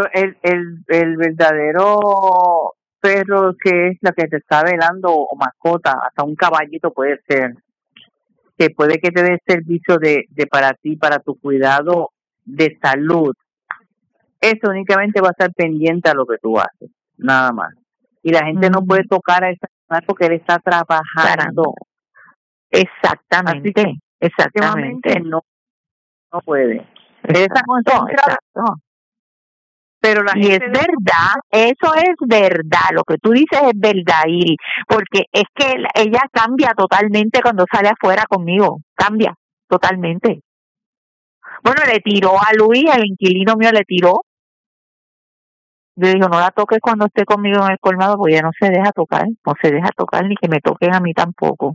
el verdadero perro que es la que te está velando o mascota, hasta un caballito puede ser, que puede que te dé servicio de para ti, para tu cuidado de salud. Eso únicamente va a estar pendiente a lo que tú haces, nada más. Y la gente no puede tocar a ese animal porque él está trabajando. Exactamente, exactamente. No puede. Esa exacto. Pero la y gente es verdad, eso es verdad, lo que tú dices es verdad, Iri, porque es que ella cambia totalmente cuando sale afuera conmigo, cambia totalmente. Bueno, le tiró a Luis, el inquilino mío le tiró. Yo digo, no la toques cuando esté conmigo en el colmado, porque ella no se deja tocar, ni que me toquen a mí tampoco.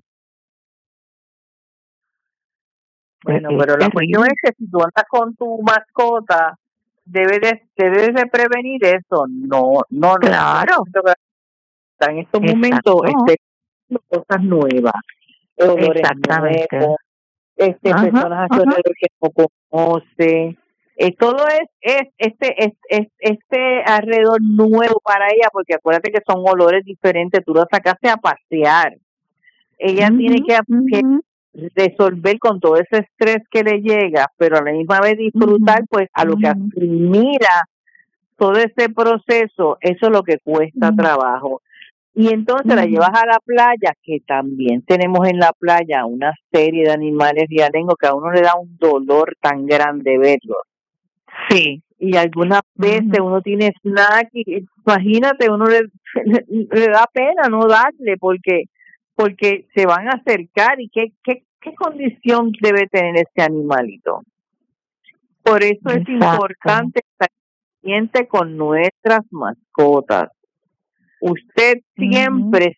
Bueno, pero la cuestión es que si tú andas con tu mascota, debes de prevenir eso. No. Claro. En estos momentos, cosas nuevas, olores nuevos, personas a su alrededor que no conoce. Todo es este alrededor nuevo para ella, porque acuérdate que son olores diferentes. Tú la sacaste a pasear. Ella tiene que resolver con todo ese estrés que le llega, pero a la misma vez disfrutar, pues a lo que asimila todo ese proceso, eso es lo que cuesta trabajo. Y entonces la llevas a la playa, que también tenemos en la playa una serie de animales rialengo que a uno le da un dolor tan grande verlos. Sí. Y algunas veces uno tiene snack y imagínate, uno le da pena no darle porque se van a acercar y qué condición debe tener este animalito. Por eso es importante estar pendiente con nuestras mascotas. Usted siempre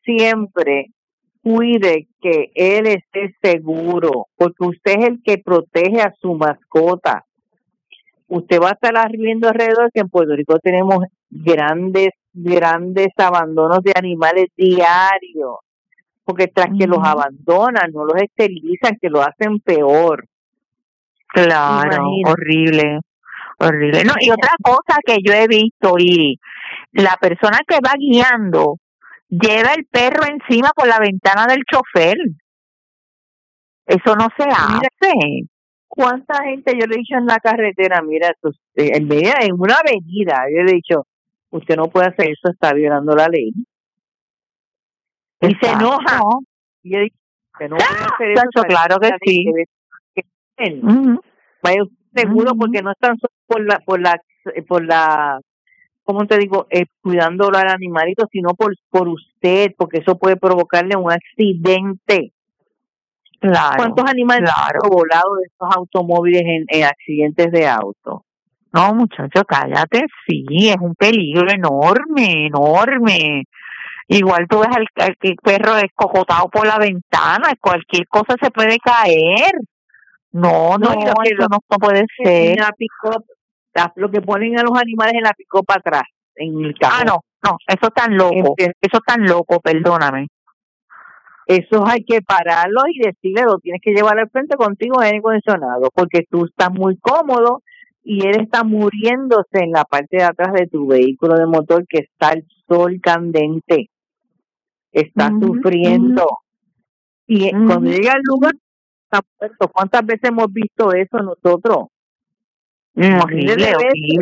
cuide que él esté seguro, porque usted es el que protege a su mascota. Usted va a estar viendo alrededor que en Puerto Rico tenemos grandes abandonos de animales diarios, porque tras que los abandonan, no los esterilizan, que lo hacen peor. Claro, horrible. No, y otra cosa que yo he visto, Iri, la persona que va guiando lleva el perro encima por la ventana del chofer. Eso no se hace. ¿Cuánta gente yo le he dicho en la carretera? Mira, en una avenida, yo le he dicho, usted no puede hacer eso, está violando la ley. Y se enoja. Y yo digo, usted no puede hacer eso. Claro que sí. Vaya seguro, porque no están solo por la ¿cómo te digo? Cuidando al animalito, sino por usted, porque eso puede provocarle un accidente. Claro. ¿Cuántos animales han volado de estos automóviles en accidentes de auto? No, muchacho, cállate, sí, es un peligro enorme. Igual tú ves al perro escocotado por la ventana, cualquier cosa se puede caer. No, eso no puede ser. Lo que ponen a los animales en la pick-up atrás, en el carro. No, eso es tan loco, perdóname. Eso hay que pararlo y decirle, lo tienes que llevar al frente contigo en aire acondicionado, porque tú estás muy cómodo y él está muriéndose en la parte de atrás de tu vehículo de motor, que está el sol candente, está sufriendo. Y cuando llega al lugar, está muerto. ¿Cuántas veces hemos visto eso nosotros? Horrible.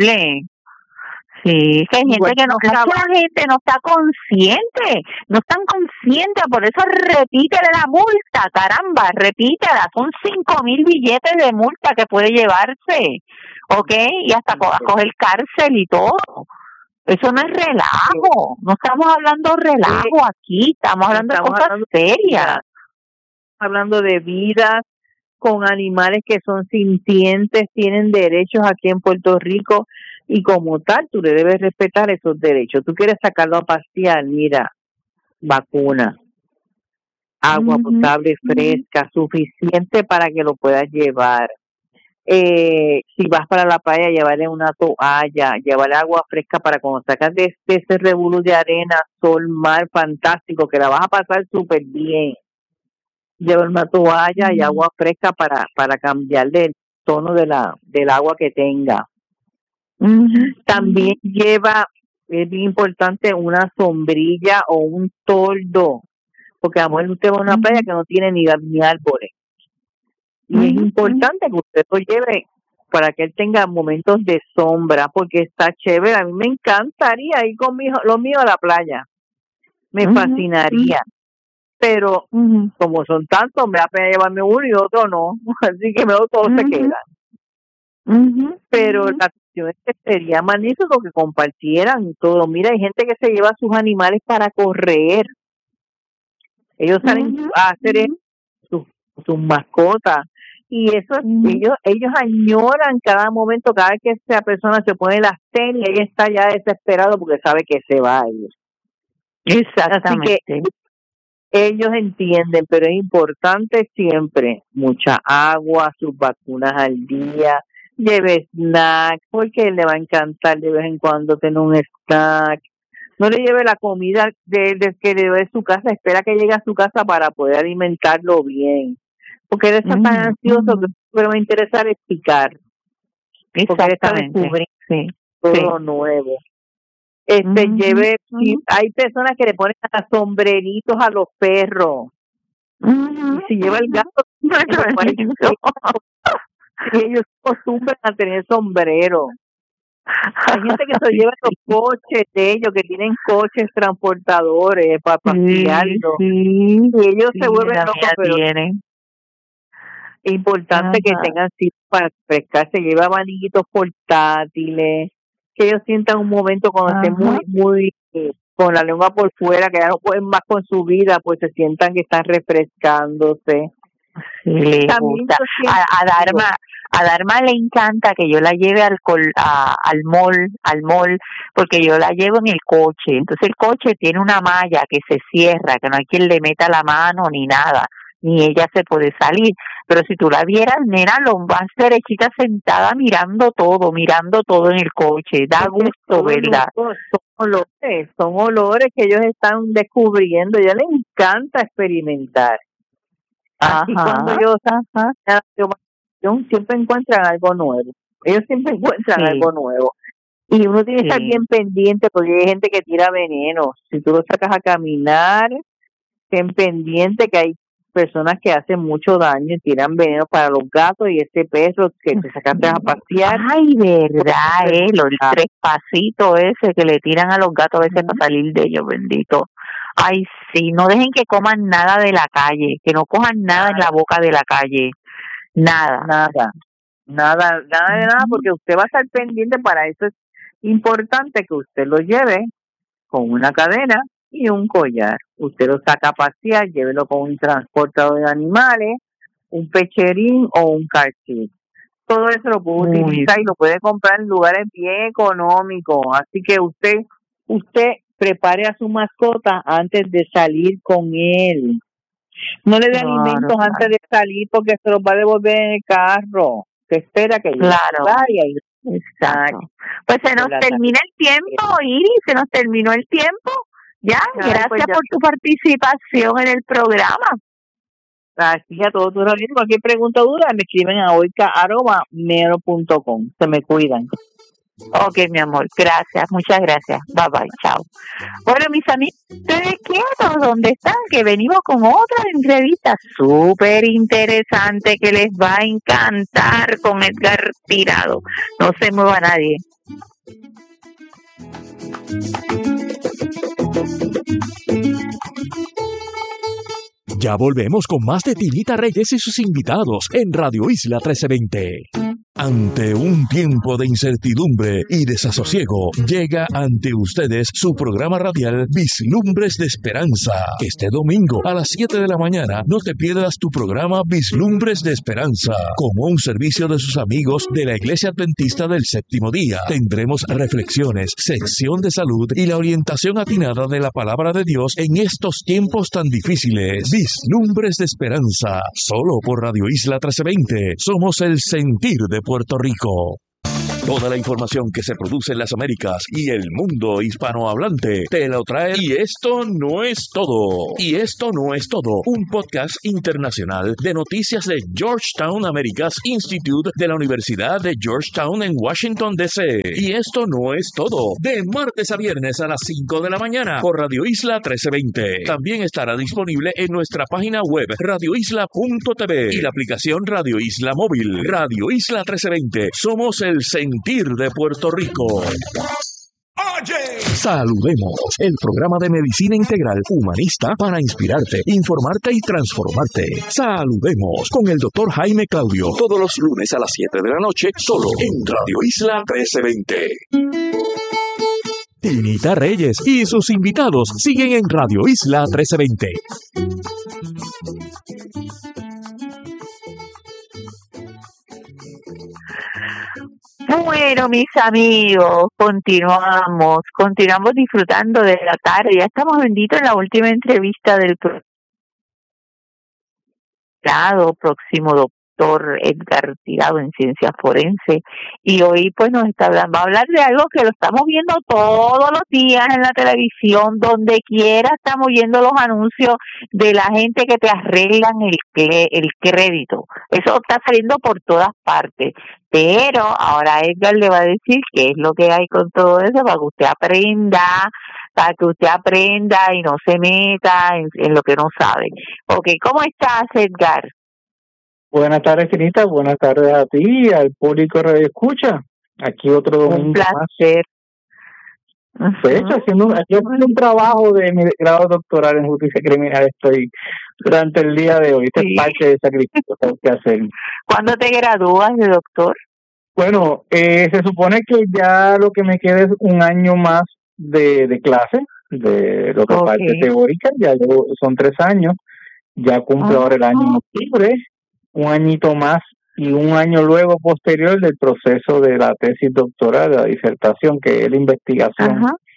Sí, que hay gente que la gente no está consciente, no están conscientes, por eso repítele la multa, caramba, repítela, son 5,000 billetes de multa que puede llevarse, ¿ok? Y hasta coger cárcel y todo. Eso no es relajo, no estamos hablando relajo aquí, estamos hablando de cosas serias. Hablando de vidas con animales que son sintientes, tienen derechos aquí en Puerto Rico, y como tal tú le debes respetar esos derechos. Tú quieres sacarlo a pasear, mira, vacuna, agua potable fresca, suficiente para que lo puedas llevar. Si vas para la playa, llevarle una toalla, llevarle agua fresca para cuando sacas de ese revolú de arena, sol, mar, fantástico, que la vas a pasar súper bien. Llevar una toalla y agua fresca para cambiarle el tono del agua que tenga. También lleva, es bien importante, una sombrilla o un toldo, porque a lo mejor usted va a una playa que no tiene ni árboles. Y es importante que usted lo lleve para que él tenga momentos de sombra, porque está chévere. A mí me encantaría ir con los míos a la playa. Me fascinaría. Pero como son tantos, me da pena llevarme uno y otro no. Así que mejor todos se quedan. Pero la cuestión es que sería magnífico que compartieran todo. Mira, hay gente que se lleva a sus animales para correr. Ellos salen a hacer sus mascotas. Y eso, ellos añoran cada momento, cada vez que esa persona se pone las tenis, ella está ya desesperado porque sabe que se va a ir. Exactamente. Así que ellos entienden, pero es importante siempre mucha agua, sus vacunas al día, lleve snack, porque le va a encantar de vez en cuando tener un snack. No le lleve la comida de que le dé su casa, espera que llegue a su casa para poder alimentarlo bien. Porque él está tan ansioso que lo que me interesa es picar. Porque él está descubriendo todo nuevo. Lleve, hay personas que le ponen hasta sombreritos a los perros. Y si lleva el gato, ellos acostumbran a tener sombrero. Hay gente que se lleva los coches de ellos, que tienen coches transportadores para pasearlo. Y ellos se vuelven locos, pero es importante que tengan sitio para refrescarse, lleva abaniquitos portátiles, que ellos sientan un momento cuando estén muy con la lengua por fuera, que ya no pueden más con su vida, pues se sientan que están refrescándose. Sí, también a Dharma le encanta que yo la lleve al mall, porque yo la llevo en el coche. Entonces el coche tiene una malla que se cierra, que no hay quien le meta la mano ni nada, ni ella se puede salir. Pero si tú la vieras, nena, lo vas derechita sentada mirando todo en el coche. Da gusto, ¿verdad? Son olores que ellos están descubriendo. A ella le encanta experimentar. Así cuando ellos siempre encuentran algo nuevo. Ellos siempre encuentran algo nuevo. Y uno tiene que estar bien pendiente, porque hay gente que tira veneno. Si tú lo sacas a caminar, ten pendiente que hay personas que hacen mucho daño y tiran veneno para los gatos, y ese perro que te sacaste a pasear. Ay, verdad, los 3 pasitos ese que le tiran a los gatos a veces para salir de ellos, bendito. Ay, sí, no dejen que coman nada de la calle, que no cojan nada en la boca de la calle. Nada, porque usted va a estar pendiente. Para eso es importante que usted lo lleve con una cadena y un collar. Usted lo saca a pasear, llévelo con un transportador de animales, un pecherín o un car seat. Todo eso lo puede utilizar y lo puede comprar en lugares bien económicos. Así que usted prepare a su mascota antes de salir con él. No le dé alimentos antes de salir, porque se los va a devolver en el carro. Se espera que llegue. Exacto. Pues se nos termina el tiempo, Iris, se nos terminó el tiempo. Ya, gracias por tu participación en el programa. Así a todos tus amigos, cualquier pregunta o duda, me escriben a oica@mero.com. Se me cuidan. Ok, mi amor, gracias, muchas gracias. Bye bye, chao. Bueno, mis amigos, ustedes quietos, ¿dónde están? Que venimos con otra entrevista súper interesante que les va a encantar con Edgar Tirado. No se mueva nadie. Ya volvemos con más de Tinita Reyes y sus invitados en Radio Isla 1320. Ante un tiempo de incertidumbre y desasosiego, llega ante ustedes su programa radial Vislumbres de Esperanza. Este domingo a las 7 de la mañana no te pierdas tu programa Vislumbres de Esperanza, como un servicio de sus amigos de la Iglesia Adventista del Séptimo Día. Tendremos reflexiones, sección de salud y la orientación atinada de la Palabra de Dios en estos tiempos tan difíciles. Vislumbres de Esperanza, solo por Radio Isla 1320. Somos el sentir de Puerto Rico. Toda la información que se produce en las Américas y el mundo hispanohablante te lo trae. Y esto no es todo. Y esto no es todo. Un podcast internacional de noticias de Georgetown Americas Institute de la Universidad de Georgetown en Washington, D.C. Y esto no es todo. De martes a viernes a las 5 de la mañana por Radio Isla 1320. También estará disponible en nuestra página web radioisla.tv y la aplicación Radio Isla Móvil. Radio Isla 1320. Somos el sentir de Puerto Rico. Saludemos, el programa de medicina integral humanista para inspirarte, informarte y transformarte. Saludemos con el Dr. Jaime Claudio, todos los lunes a las 7 de la noche, solo en Radio Isla 1320. Tinita Reyes y sus invitados siguen en Radio Isla 1320. Bueno, mis amigos, continuamos disfrutando de la tarde. Ya estamos benditos en la última entrevista del próximo doctor Edgar Tirado en Ciencias Forenses. Y hoy pues va a hablar de algo que lo estamos viendo todos los días en la televisión, donde quiera estamos viendo los anuncios de la gente que te arreglan el crédito. Eso está saliendo por todas partes. Pero ahora Edgar le va a decir qué es lo que hay con todo eso para que usted aprenda y no se meta en lo que no sabe. Ok, ¿cómo estás, Edgar? Buenas tardes, Tinita. Buenas tardes a ti y al público que Radio Escucha. Aquí otro domingo. Un placer. Pues haciendo un trabajo de mi grado doctoral en justicia criminal estoy durante el día de hoy. Esta es parte del sacrificio que tengo que hacer. ¿Cuándo te gradúas de doctor? Bueno, se supone que ya lo que me queda es un año más de clase, de lo que parte teórica. Ya son 3 años. Ya cumplo ahora el año en octubre. Un añito más y un año luego posterior del proceso de la tesis doctoral, de la disertación, que es la investigación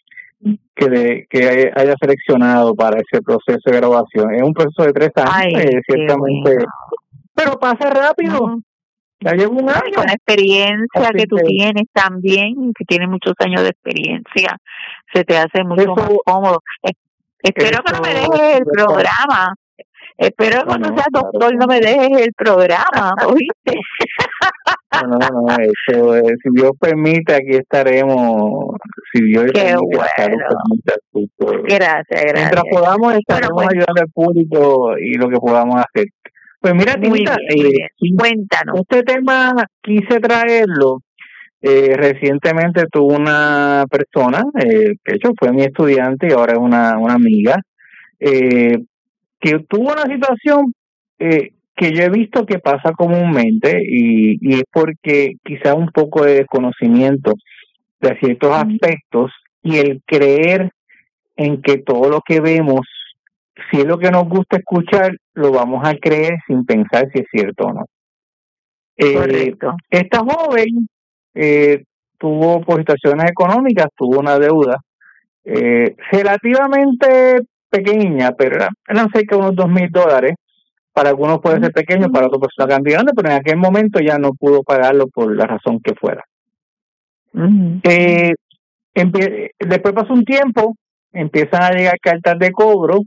que haya seleccionado para ese proceso de graduación. Es un proceso de 3 años, ciertamente, bueno. Pero pasa rápido. Ya llevo un año. Con la experiencia que tú tienes también, que tienes muchos años de experiencia, se te hace mucho más cómodo. Espero que no me dejes el programa. Espero que cuando seas doctor no me dejes el programa, ¿oíste? No, eso si Dios permite, aquí estaremos. Si Dios permite, Gracias. Mientras podamos, estaremos ayudando al público y lo que podamos hacer. Pues mira, Tinita, cuéntanos. Este tema quise traerlo. Recientemente tuve una persona, de hecho fue mi estudiante y ahora es una amiga, que tuvo una situación que yo he visto que pasa comúnmente y es porque quizá un poco de desconocimiento de ciertos aspectos y el creer en que todo lo que vemos, si es lo que nos gusta escuchar, lo vamos a creer sin pensar si es cierto o no. Correcto. Esta joven tuvo por situaciones económicas, tuvo una deuda relativamente pequeña, pero eran cerca de unos $2,000. Para algunos puede ser pequeño, para otros pues una cantidad grande, pero en aquel momento ya no pudo pagarlo por la razón que fuera. Después pasó un tiempo, empiezan a llegar cartas de cobro,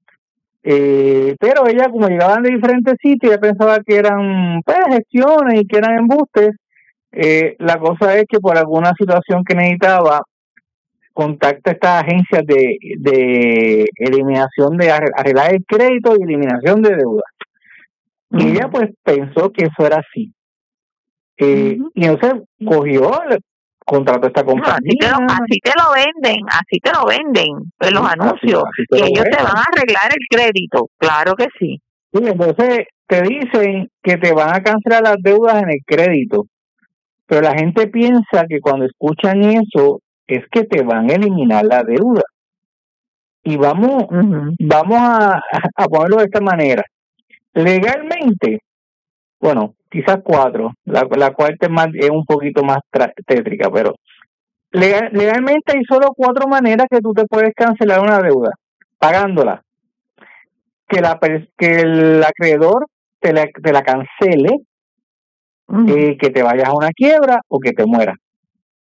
pero ella, como llegaban de diferentes sitios, ella pensaba que eran gestiones y que eran embustes. La cosa es que por alguna situación que necesitaba, contacta a estas agencias de eliminación de arreglar el crédito y eliminación de deuda. Y ella pues pensó que eso era así. Y entonces contrató a esta compañía. Así te lo venden en los anuncios, que ellos te van a arreglar el crédito, claro que sí. Sí, entonces te dicen que te van a cancelar las deudas en el crédito, pero la gente piensa que cuando escuchan eso es que te van a eliminar la deuda. Y vamos a ponerlo de esta manera. Legalmente, bueno, quizás 4, la cuarta es un poquito más tétrica, pero legalmente hay solo 4 maneras que tú te puedes cancelar una deuda, pagándola. Que el acreedor te la cancele, que te vayas a una quiebra o que te mueras.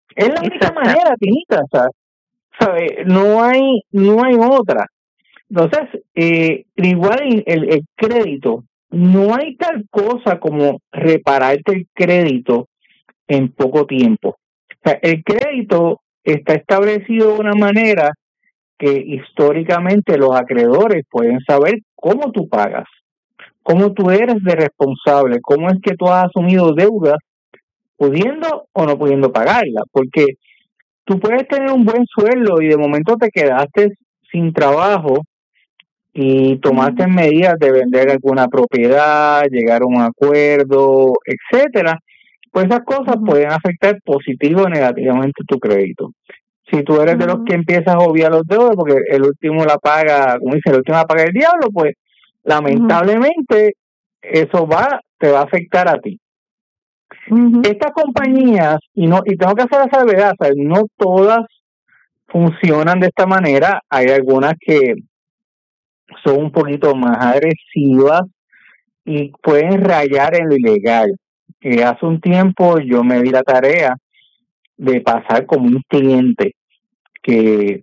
Es la única manera, Tinita, ¿sabes? No hay otra. Entonces, igual el crédito, no hay tal cosa como repararte el crédito en poco tiempo. O sea, el crédito está establecido de una manera que históricamente los acreedores pueden saber cómo tú pagas, cómo tú eres de responsable, cómo es que tú has asumido deudas, pudiendo o no pudiendo pagarla, porque tú puedes tener un buen sueldo y de momento te quedaste sin trabajo y tomaste medidas de vender alguna propiedad, llegar a un acuerdo, etcétera. Pues esas cosas pueden afectar positivo o negativamente tu crédito. Si tú eres de los que empiezas a obviar los deudas porque el último la paga, como dice, el último la paga el diablo, pues lamentablemente eso te va a afectar a ti. Estas compañías, y tengo que hacer la salvedad, ¿sabes? No todas funcionan de esta manera. Hay algunas que son un poquito más agresivas y pueden rayar en lo ilegal. Hace un tiempo yo me di la tarea de pasar como un cliente que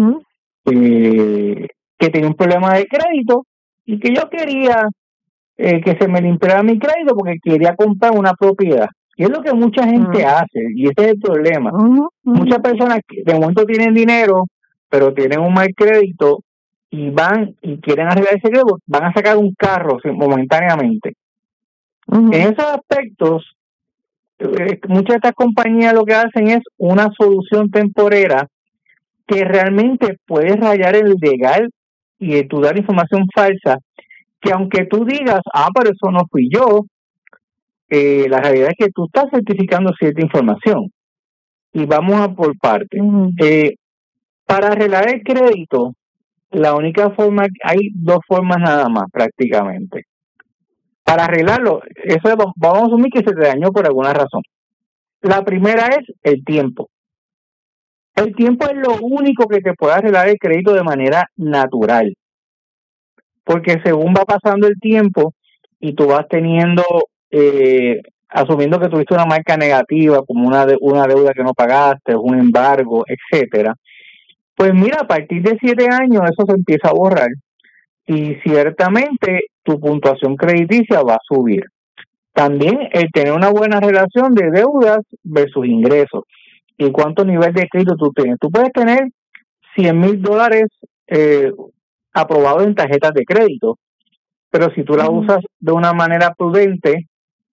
tenía un problema de crédito y que yo quería que se me limpiara mi crédito porque quería comprar una propiedad. Y es lo que mucha gente hace, y ese es el problema. Muchas personas que de momento tienen dinero, pero tienen un mal crédito y van y quieren arreglar ese crédito, van a sacar un carro momentáneamente. En esos aspectos, muchas de estas compañías lo que hacen es una solución temporera que realmente puede rayar el ilegal y tú dar información falsa, que aunque tú digas, pero eso no fui yo, la realidad es que tú estás certificando cierta información. Y vamos a por partes. Para arreglar el crédito, la única forma, hay dos formas nada más prácticamente. Para arreglarlo, vamos a asumir que se te dañó por alguna razón. La primera es el tiempo. El tiempo es lo único que te puede arreglar el crédito de manera natural. Porque según va pasando el tiempo y tú vas teniendo, asumiendo que tuviste una marca negativa, como una deuda que no pagaste, un embargo, etcétera, pues mira, a partir de 7 años eso se empieza a borrar y ciertamente tu puntuación crediticia va a subir. También el tener una buena relación de deudas versus ingresos y cuánto nivel de crédito tú tienes. Tú puedes tener $100,000 aprobados en tarjetas de crédito, pero si tú la usas de una manera prudente,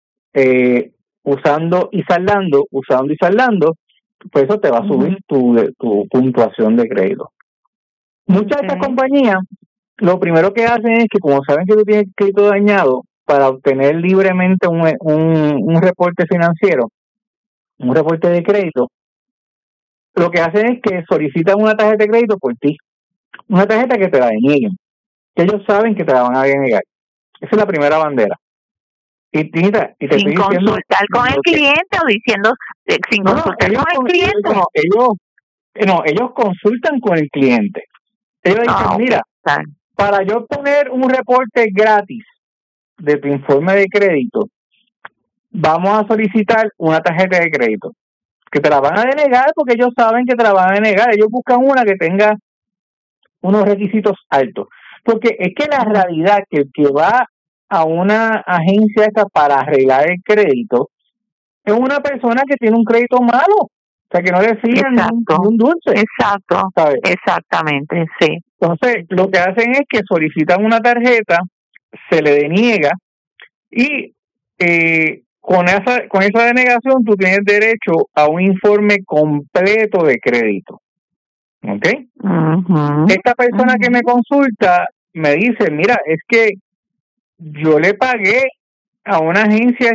usando y saldando, pues eso te va a subir tu puntuación de crédito. Muchas de estas compañías, lo primero que hacen es que como saben que tú tienes crédito dañado, para obtener libremente un reporte financiero, un reporte de crédito, lo que hacen es que solicitan una tarjeta de crédito por ti. Una tarjeta que te la denieguen, que ellos saben que te la van a denegar. Esa es la primera bandera. Y te sin consultar con el cliente o diciendo sin consultar con el cliente. Ellos consultan con el cliente. Ellos dicen, mira, para yo obtener un reporte gratis de tu informe de crédito, vamos a solicitar una tarjeta de crédito, que te la van a denegar porque ellos saben que te la van a denegar. Ellos buscan una que tenga unos requisitos altos. Porque es que la realidad que el que va a una agencia esta para arreglar el crédito es una persona que tiene un crédito malo, o sea que no le fían un dulce. Exacto, ¿sabes? Exactamente, sí. Entonces lo que hacen es que solicitan una tarjeta, se le deniega y con esa denegación tú tienes derecho a un informe completo de crédito. ¿Ok? Esta persona que me consulta me dice, mira, es que yo le pagué a una agencia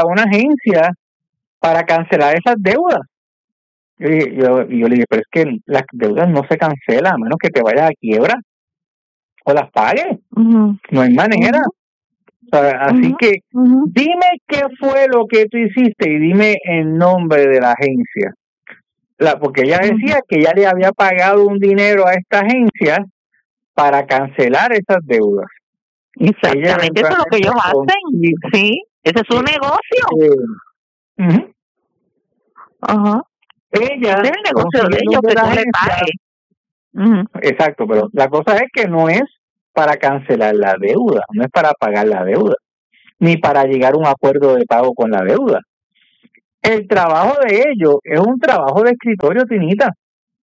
para cancelar esas deudas. Yo le dije, pero es que las deudas no se cancelan a menos que te vayas a quiebra o las pagues. No hay manera. O sea, así que dime qué fue lo que tú hiciste y dime el nombre de la agencia. Porque ella decía que ella le había pagado un dinero a esta agencia para cancelar esas deudas. Exactamente, eso es lo que ellos hacen. Sí, ese es su negocio. ella es el negocio de ellos que tú le pagues. Exacto, pero la cosa es que no es para cancelar la deuda, no es para pagar la deuda, ni para llegar a un acuerdo de pago con la deuda. El trabajo de ellos es un trabajo de escritorio, Tinita.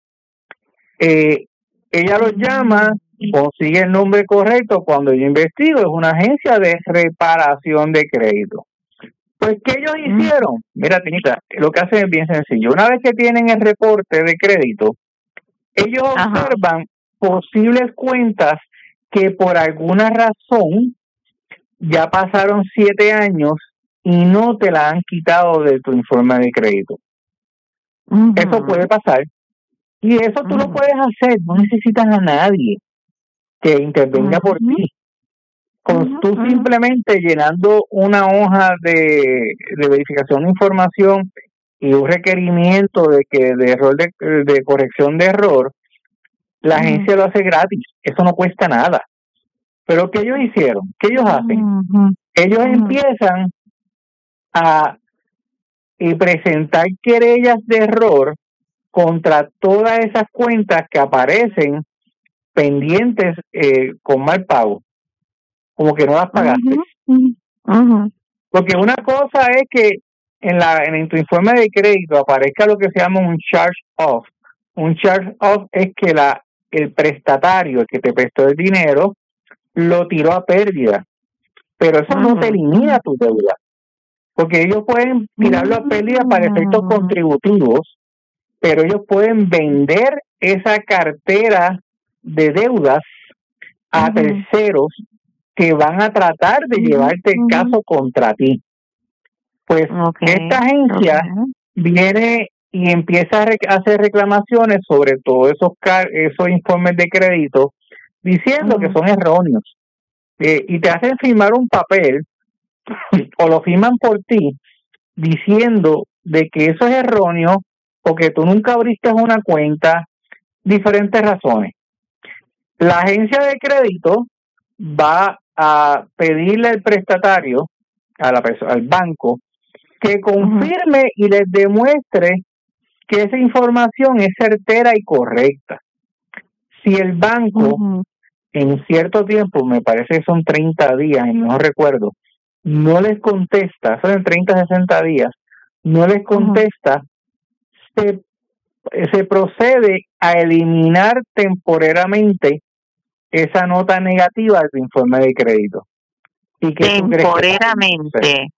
Ella los llama, consigue el nombre correcto. Cuando yo investigo, es una agencia de reparación de crédito. Pues, ¿qué ellos hicieron? Mira, Tinita, lo que hacen es bien sencillo. Una vez que tienen el reporte de crédito, ellos observan posibles cuentas que por alguna razón ya pasaron 7 años y no te la han quitado de tu informe de crédito. Eso puede pasar. Y eso tú lo puedes hacer. No necesitas a nadie que intervenga por ti. Con tú simplemente llenando una hoja de verificación de información y un requerimiento de error de corrección de error, la agencia lo hace gratis. Eso no cuesta nada. Pero ¿qué ellos hicieron? ¿Qué ellos hacen? Ellos empiezan a presentar querellas de error contra todas esas cuentas que aparecen pendientes con mal pago, como que no las pagaste. Porque una cosa es que en tu informe de crédito aparezca lo que se llama un charge off. Un charge off es que el prestatario, el que te prestó el dinero, lo tiró a pérdida, pero eso no te elimina tu deuda, porque ellos pueden tirarlo a pérdida para efectos contributivos, pero ellos pueden vender esa cartera de deudas a terceros que van a tratar de llevarte el caso contra ti. Pues esta agencia viene y empieza a hacer reclamaciones sobre todos esos informes de crédito, diciendo que son erróneos, y te hacen firmar un papel o lo firman por ti diciendo de que eso es erróneo o que tú nunca abriste una cuenta, diferentes razones. La agencia de crédito va a pedirle al prestatario, al banco, que confirme y les demuestre que esa información es certera y correcta. Si el banco en cierto tiempo, me parece que son 30 días, no recuerdo, no les contesta, son en 30 a 60 días, no les contesta, se procede a eliminar temporariamente esa nota negativa de tu informe de crédito. ¿Y qué temporariamente,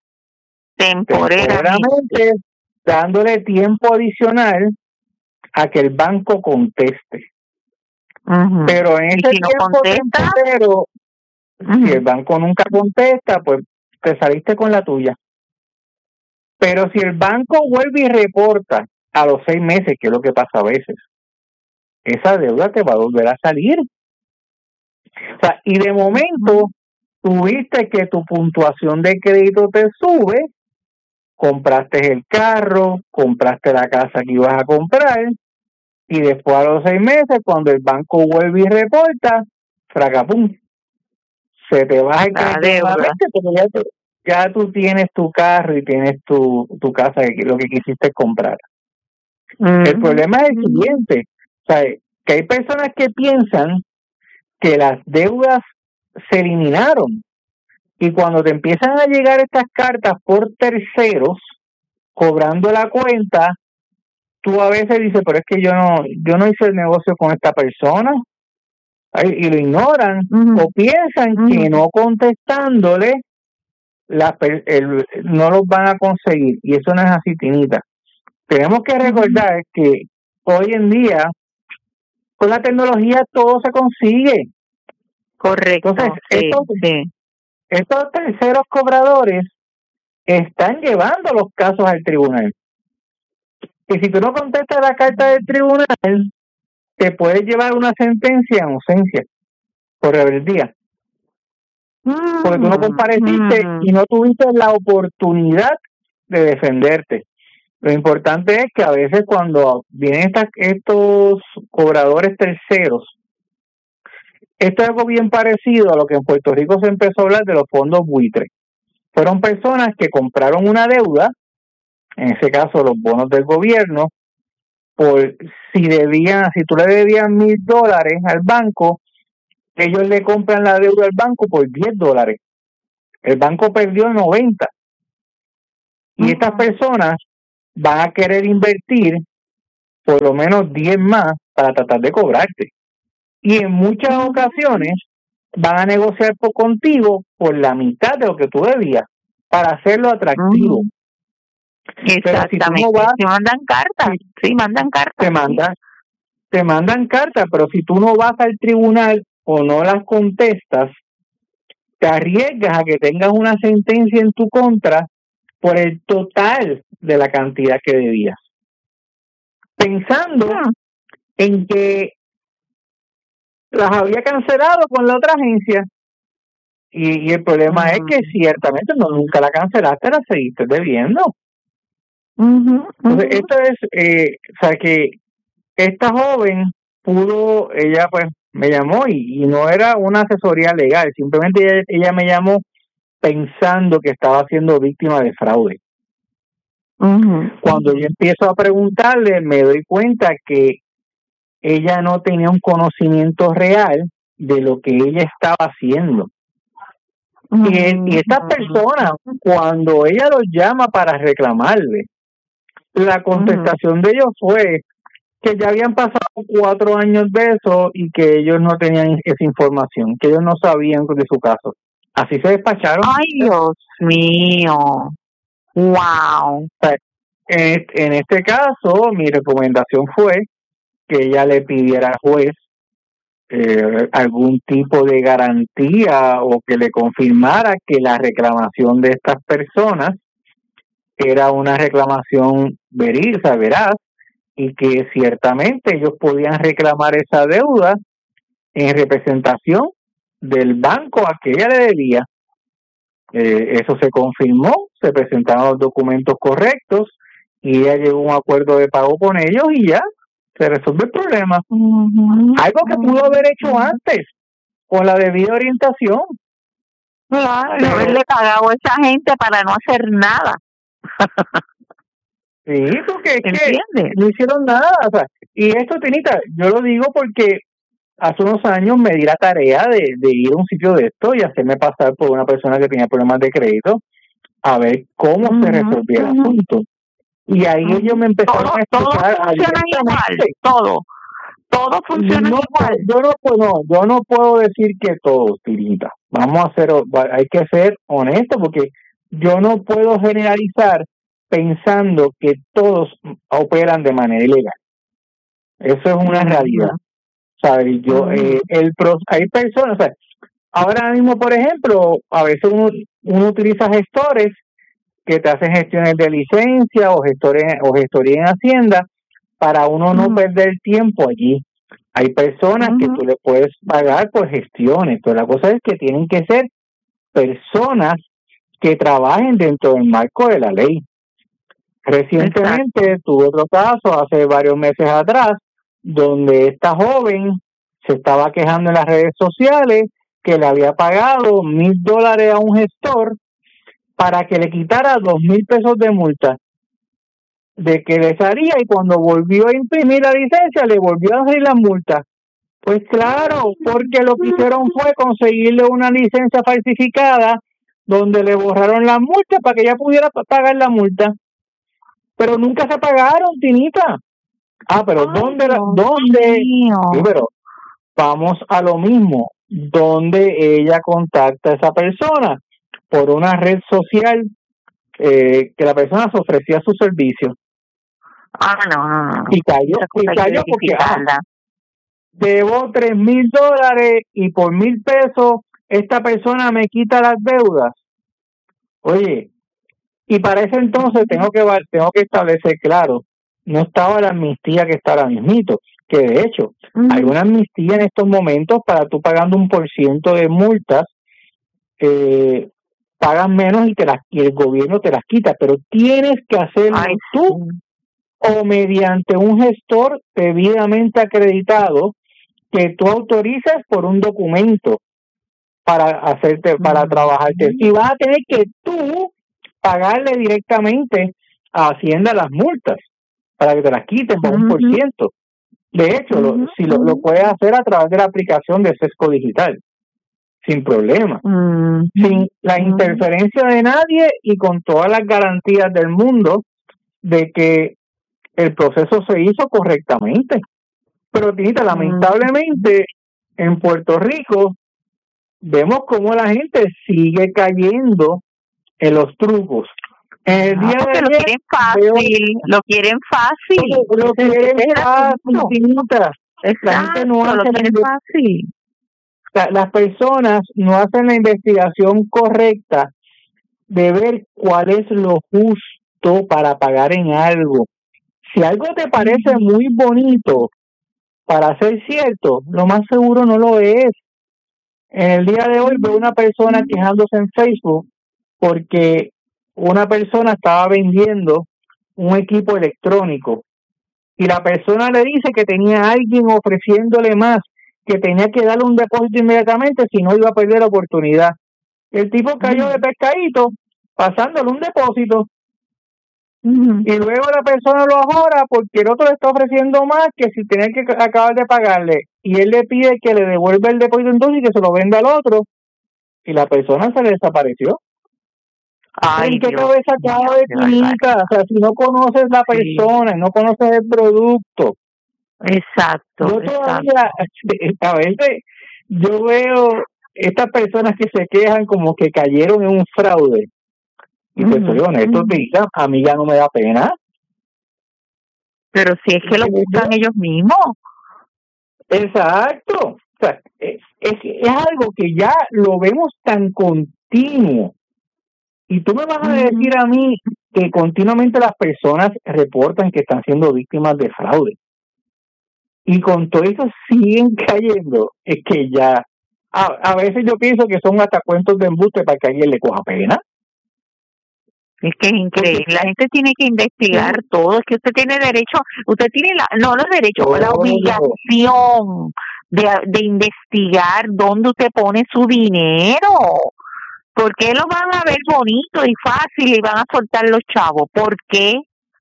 dándole tiempo adicional a que el banco conteste. Pero en ese tiempo temporero, si el banco nunca contesta, pues te saliste con la tuya. Pero si el banco vuelve y reporta a los 6 meses, que es lo que pasa a veces, esa deuda te va a volver a salir. O sea, y de momento tuviste que tu puntuación de crédito te sube, compraste el carro, compraste la casa que ibas a comprar, y después a los 6 meses, cuando el banco vuelve y reporta, fracapum, se te baja el crédito nuevamente, porque ya tú tienes tu carro y tienes tu casa, lo que quisiste comprar. El problema es el siguiente, o sea, que hay personas que piensan que las deudas se eliminaron, y cuando te empiezan a llegar estas cartas por terceros cobrando la cuenta, tú a veces dices, pero es que yo no hice el negocio con esta persona, y lo ignoran, o piensan que no contestándole no los van a conseguir, y eso no es así, Tinita. Tenemos que recordar que hoy en día con la tecnología todo se consigue. Correcto. Entonces, estos terceros cobradores están llevando los casos al tribunal. Y si tú no contestas la carta del tribunal, te puedes llevar una sentencia en ausencia por rebeldía. Porque tú no compareciste y no tuviste la oportunidad de defenderte. Lo importante es que a veces cuando vienen estos cobradores terceros, esto es algo bien parecido a lo que en Puerto Rico se empezó a hablar de los fondos buitres. Fueron personas que compraron una deuda, en ese caso los bonos del gobierno, por si tú le debías $1,000 al banco, ellos le compran la deuda al banco por $10. El banco perdió 90. Y estas personas van a querer invertir por lo menos 10 más para tratar de cobrarte. Y en muchas ocasiones van a negociar contigo por la mitad de lo que tú debías para hacerlo atractivo. Exactamente. Pero si tú no vas, te mandan cartas. Sí, mandan cartas. Te mandan cartas, pero si tú no vas al tribunal o no las contestas, te arriesgas a que tengas una sentencia en tu contra por el total de la cantidad que debías. Pensando en que las había cancelado con la otra agencia. Y el problema es que ciertamente nunca la cancelaste, la seguiste debiendo. Entonces, esto es, o sea, que esta joven ella pues me llamó y no era una asesoría legal, simplemente ella me llamó pensando que estaba siendo víctima de fraude. Cuando yo empiezo a preguntarle, me doy cuenta que ella no tenía un conocimiento real de lo que ella estaba haciendo. Y esta persona, cuando ella los llama para reclamarle, la contestación de ellos fue que ya habían pasado 4 años de eso y que ellos no tenían esa información, que ellos no sabían de su caso. Así se despacharon. ¡Ay, Dios mío! ¡Wow! En este caso, mi recomendación fue que ella le pidiera al juez algún tipo de garantía o que le confirmara que la reclamación de estas personas era una reclamación veraz y que ciertamente ellos podían reclamar esa deuda en representación del banco a que ella le debía. Eso se confirmó, se presentaron los documentos correctos y ella llegó a un acuerdo de pago con ellos y ya se resuelve el problema. Algo que pudo haber hecho antes con la debida orientación. Claro, no haberle pagado a esa gente para no hacer nada. Sí, porque es que no hicieron nada. O sea, y esto, Tinita, yo lo digo porque hace unos años me di la tarea de ir a un sitio de esto y hacerme pasar por una persona que tenía problemas de crédito a ver cómo se resolvía el asunto. Y ahí ellos me empezaron a explicar. Todo funciona igual, todo funciona igual. Yo no puedo decir que todos, Tinita. Hay que ser honestos porque yo no puedo generalizar pensando que todos operan de manera ilegal. Eso es una realidad. ¿Sabes? Hay personas, o sea, ahora mismo, por ejemplo, a veces uno utiliza gestores que te hacen gestiones de licencia o gestoría en Hacienda para uno no perder tiempo allí. Hay personas que tú le puedes pagar por gestiones, pero la cosa es que tienen que ser personas que trabajen dentro del marco de la ley. Recientemente tuve otro caso hace varios meses atrás donde esta joven se estaba quejando en las redes sociales que le había pagado $1,000 a un gestor para que le quitara $2,000 de multa de que le salía, y cuando volvió a imprimir la licencia le volvió a salir la multa. Pues claro, porque lo que hicieron fue conseguirle una licencia falsificada donde le borraron la multa para que ella pudiera pagar la multa. Pero nunca se pagaron, Tinita. Pero ¿dónde? Sí, pero vamos a lo mismo. ¿Dónde ella contacta a esa persona? Por una red social que la persona se ofrecía su servicio. No. Y cayó porque debo $3,000 y por $1,000 esta persona me quita las deudas. Oye, y para ese entonces tengo que establecer claro, no estaba la amnistía que está ahora mismito, que de hecho hay una amnistía en estos momentos para tú pagando 1% de multas, pagas menos y el gobierno te las quita, pero tienes que hacerlo tú o mediante un gestor debidamente acreditado que tú autorices por un documento para trabajarte. Y vas a tener que tú pagarle directamente a Hacienda las multas. para que te las quiten por 1%. De hecho, lo puedes hacer a través de la aplicación de Sesco Digital, sin problema, sin la interferencia de nadie y con todas las garantías del mundo de que el proceso se hizo correctamente. Pero, Tinita, lamentablemente, en Puerto Rico, vemos cómo la gente sigue cayendo en los trucos. En el día de ayer, lo quieren fácil, Tinita. La gente no hace fácil. Las personas no hacen la investigación correcta de ver cuál es lo justo para pagar en algo. Si algo te parece muy bonito para ser cierto, lo más seguro no lo es. En el día de hoy veo una persona quejándose en Facebook porque una persona estaba vendiendo un equipo electrónico y la persona le dice que tenía a alguien ofreciéndole más, que tenía que darle un depósito inmediatamente si no iba a perder la oportunidad. El tipo cayó de pescadito pasándole un depósito. Y luego la persona lo ajora porque el otro le está ofreciendo más que si tenía que acabar de pagarle. Y él le pide que le devuelva el depósito entonces y que se lo venda al otro. Y la persona se le desapareció. ¿En qué cabeza cabe, Tinita? O sea, si no conoces la persona, no conoces el producto. Exacto. Yo todavía, a veces, yo veo estas personas que se quejan como que cayeron en un fraude. Y te soy honesto, Tinita, a mí ya no me da pena. Pero si es que lo buscan ellos mismos. Exacto. O sea, es algo que ya lo vemos tan continuo. Y tú me vas a decir a mí que continuamente las personas reportan que están siendo víctimas de fraude. Y con todo eso siguen cayendo. Es que ya, a veces yo pienso que son hasta cuentos de embuste para que alguien le coja pena. Es que es increíble. La gente tiene que investigar todo. Es que usted tiene derecho, usted tiene la obligación de investigar dónde usted pone su dinero. ¿Por qué lo van a ver bonito y fácil y van a soltar los chavos? ¿Por qué?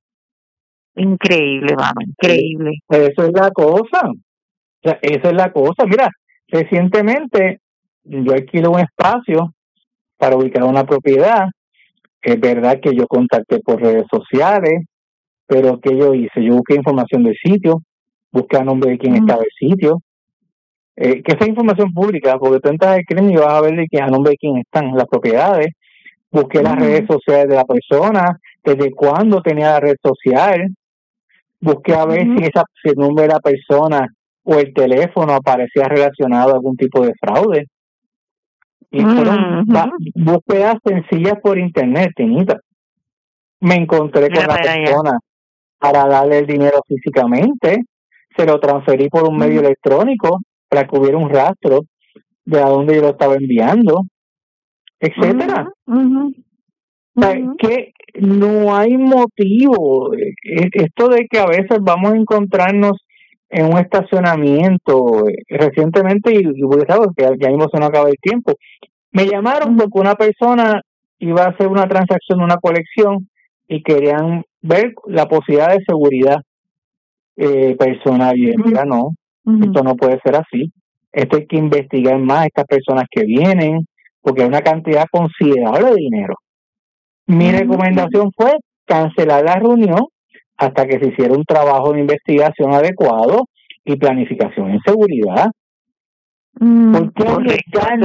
Increíble, mano, increíble. Eso es la cosa. O sea, esa es la cosa. Mira, recientemente yo alquilo un espacio para ubicar una propiedad. Es verdad que yo contacté por redes sociales, pero ¿qué yo hice? Yo busqué información del sitio, busqué a nombre de quién estaba el sitio, que esa información pública, porque tú entras al crimen y vas a ver a nombre de quién están las propiedades. Busqué las redes sociales de la persona, desde cuándo tenía la red social, busqué a ver si el nombre de la persona o el teléfono aparecía relacionado a algún tipo de fraude. Y fueron búsquedas sencillas por internet, Tinita. Me encontré con la persona para darle el dinero físicamente, se lo transferí por un medio electrónico para que hubiera un rastro de a dónde yo lo estaba enviando, etcétera. O sea, que no hay motivo. Esto de que a veces vamos a encontrarnos en un estacionamiento, recientemente, y ya mismo se nos acaba el tiempo, me llamaron porque una persona iba a hacer una transacción, una colección, y querían ver la posibilidad de seguridad personal. Y mira, no, esto no puede ser así. Esto hay que investigar más a estas personas que vienen, porque hay una cantidad considerable de dinero. Mi recomendación fue cancelar la reunión hasta que se hiciera un trabajo de investigación adecuado y planificación en seguridad. Porque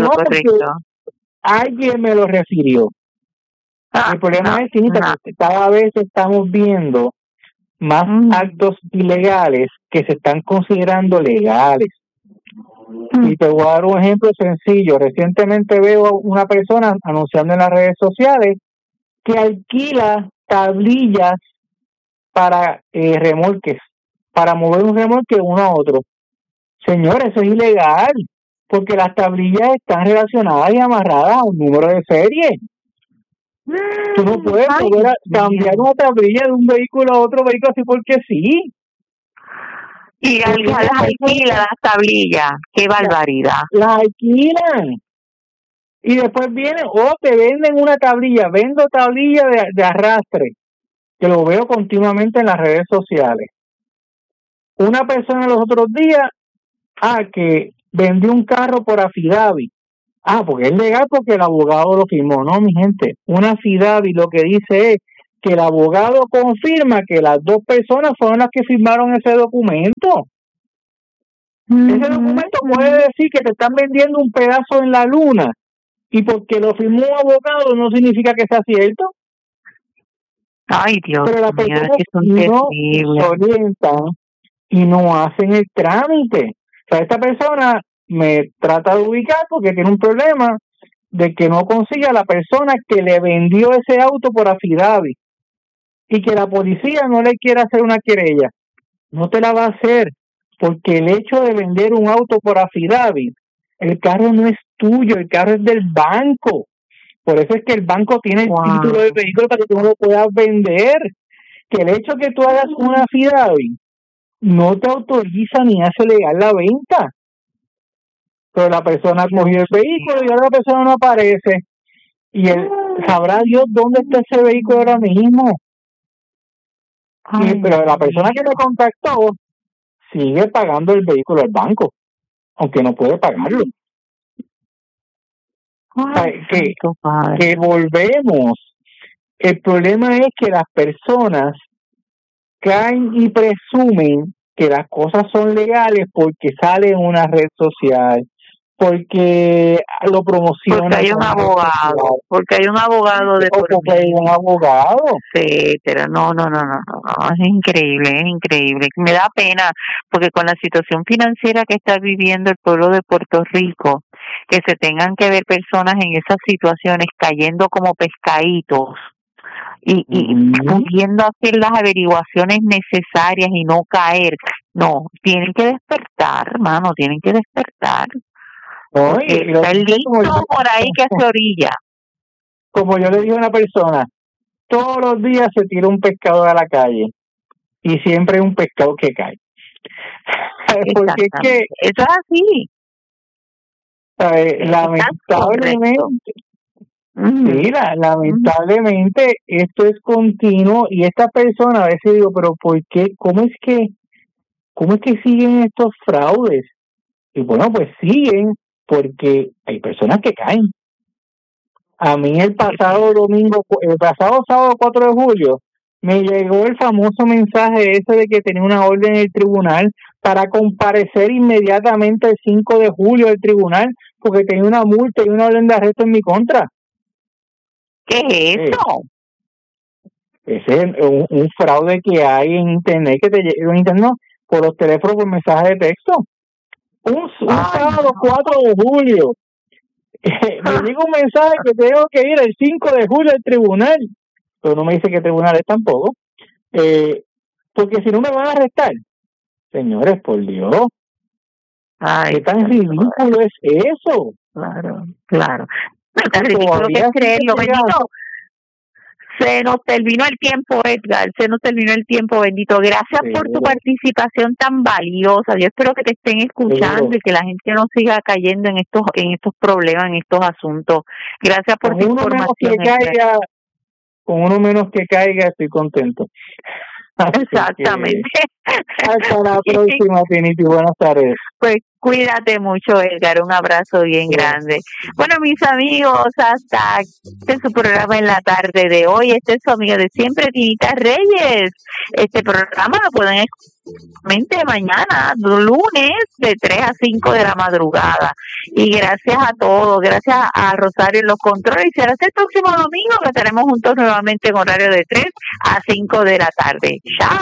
alguien me lo refirió. El problema es, Tinita, que cada vez estamos viendo más actos ilegales que se están considerando legales. Y te voy a dar un ejemplo sencillo. Recientemente veo a una persona anunciando en las redes sociales que alquila tablillas para remolques, para mover un remolque de uno a otro. Señores, eso es ilegal, porque las tablillas están relacionadas y amarradas a un número de serie. Tú no puedes cambiar una tablilla de un vehículo a otro vehículo así porque sí. Y las alquilan las tablillas. ¡Qué barbaridad! Las alquilan. Y después vienen, te venden una tablilla, vendo tablilla de arrastre. que lo veo continuamente en las redes sociales. Una persona los otros días, que vendió un carro por affidavit. Porque es legal porque el abogado lo firmó. No, mi gente, una affidavit lo que dice es que el abogado confirma que las dos personas fueron las que firmaron ese documento. Ese documento puede decir que te están vendiendo un pedazo en la luna, y porque lo firmó un abogado no significa que sea cierto. Ay, Dios. Pero las personas no se orientan y no hacen el trámite. O sea, esta persona me trata de ubicar porque tiene un problema de que no consiga la persona que le vendió ese auto por affidavit, y que la policía no le quiera hacer una querella. No te la va a hacer, porque el hecho de vender un auto por affidavit, el carro no es tuyo, el carro es del banco. Por eso es que el banco tiene el título del vehículo para que tú no lo puedas vender. Que el hecho que tú hagas una affidavit no te autoriza ni hace legal la venta. Pero la persona cogió el vehículo y ahora la persona no aparece. Y él sabrá Dios dónde está ese vehículo ahora mismo. Pero la persona que me contactó sigue pagando el vehículo al banco, aunque no puede pagarlo. Que volvemos. El problema es que las personas caen y presumen que las cosas son legales porque sale en una red social, porque lo promociona. Porque hay un abogado de por porque hay un abogado. Sí, pero no, es increíble. Me da pena, porque con la situación financiera que está viviendo el pueblo de Puerto Rico, que se tengan que ver personas en esas situaciones cayendo como pescaditos y pudiendo hacer las averiguaciones necesarias y no caer. No, tienen que despertar, hermano, tienen que despertar. Está el listo por ahí que se orilla. Como yo le dije a una persona, todos los días se tira un pescado a la calle y siempre hay un pescado que cae. Porque es que eso es así. Lamentablemente, lamentablemente esto es continuo, y esta persona a veces digo, pero ¿por qué? ¿Cómo es que siguen estos fraudes? Y bueno, pues siguen porque hay personas que caen. A mí el pasado sábado 4 de julio, me llegó el famoso mensaje ese de que tenía una orden en el tribunal para comparecer inmediatamente el 5 de julio del tribunal, porque tenía una multa y una orden de arresto en mi contra. ¿Qué es eso? Ese es un fraude que hay en internet, que te llega en internet por los teléfonos por mensaje de texto. Un sábado 4 de julio. Me llega un mensaje que tengo que ir el 5 de julio al tribunal, pero no me dice qué tribunal es tampoco, porque si no me van a arrestar. Señores, por Dios, ¿qué tan ridículo es eso? Claro. Tan ridículo que es creerlo, bendito. Se nos terminó el tiempo, Edgar, bendito. Gracias por tu participación tan valiosa. Yo espero que te estén escuchando y que la gente no siga cayendo en estos problemas, en estos asuntos. Gracias por tu información. Con uno menos que caiga, estoy contento. Exactamente. Hasta la próxima, Tiniti. Buenas tardes. Pues cuídate mucho, Edgar. Un abrazo bien grande. Bueno, mis amigos, hasta su programa en la tarde de hoy. Este es su amiga de siempre, Tinita Reyes. Este programa lo pueden escuchar mañana, lunes, de 3 a 5 de la madrugada. Y gracias a todos, gracias a Rosario en los controles. Y será hasta el próximo domingo que estaremos juntos nuevamente en horario de 3 a 5 de la tarde. Chao.